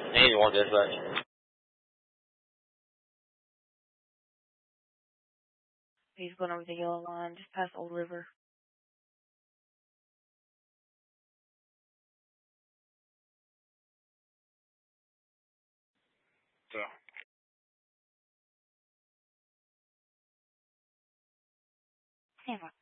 Hey, you want dispatch? He's going over the yellow line, just past Old River. So. Damn it.